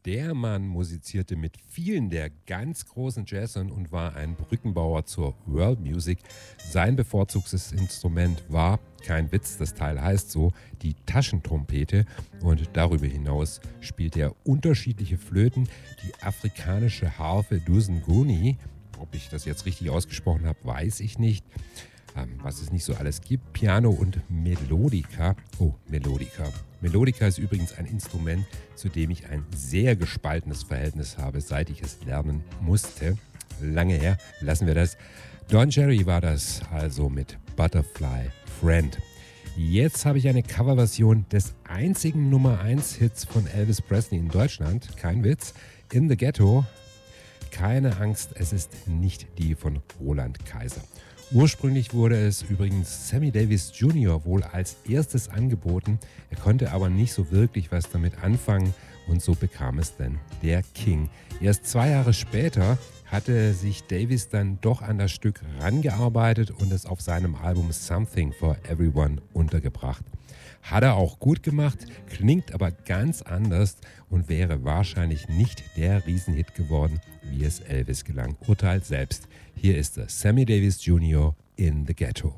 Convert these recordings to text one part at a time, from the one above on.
Der Mann musizierte mit vielen der ganz großen Jazzern und war ein Brückenbauer zur World Music. Sein bevorzugtes Instrument war, kein Witz, das Teil heißt so, die Taschentrompete. Und darüber hinaus spielte er unterschiedliche Flöten, die afrikanische Harfe Duzunguni. Ob ich das jetzt richtig ausgesprochen habe, weiß ich nicht. Was es nicht so alles gibt. Piano und Melodica. Oh, Melodica. Melodica ist übrigens ein Instrument, zu dem ich ein sehr gespaltenes Verhältnis habe, seit ich es lernen musste. Lange her, lassen wir das. Don Cherry war das also mit Butterfly Friend. Jetzt habe ich eine Coverversion des einzigen Nummer 1 Hits von Elvis Presley in Deutschland. Kein Witz. In the Ghetto. Keine Angst, es ist nicht die von Roland Kaiser. Ursprünglich wurde es übrigens Sammy Davis Jr. wohl als erstes angeboten. Er konnte aber nicht so wirklich was damit anfangen und so bekam es dann der King. Erst 2 Jahre später hatte sich Davis dann doch an das Stück rangearbeitet und es auf seinem Album Something for Everyone untergebracht. Hat er auch gut gemacht, klingt aber ganz anders und wäre wahrscheinlich nicht der Riesenhit geworden, wie es Elvis gelang. Urteilt selbst. Hier ist er, Sammy Davis Jr. in the Ghetto.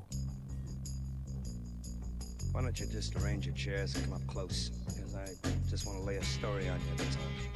Why don't you just arrange your chairs and come up close? Because I just want to lay a story on you, that's all.